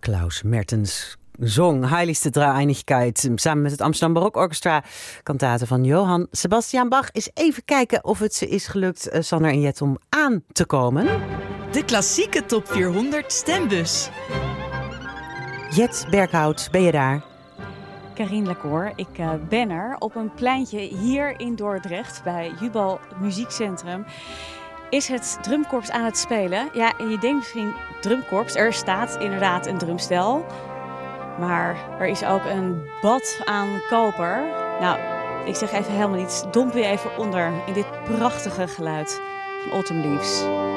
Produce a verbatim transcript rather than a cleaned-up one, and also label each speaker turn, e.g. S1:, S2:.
S1: Klaus Mertens zong Heiligste Dreieinigkeit samen met het Amsterdam Barokorchestra. Kantate van Johann Sebastian Bach. Eens even kijken of het ze is gelukt, uh, Sanne en Jet, om aan te komen.
S2: De klassieke top vierhonderd stembus.
S1: Jet Berkhout, ben je daar?
S3: Carine Lacour, ik uh, ben er op een pleintje hier in Dordrecht bij Jubal Muziekcentrum. Is het drumkorps aan het spelen? Ja, en je denkt misschien drumkorps. Er staat inderdaad een drumstel. Maar er is ook een bad aan koper. Nou, ik zeg even helemaal niets. Domp je even onder in dit prachtige geluid van Autumn Leaves.